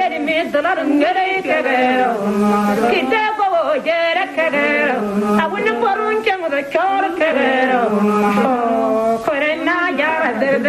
beri mi dolar ngere kegero kite go jere kegero awun porun chango chor kegero kore na jara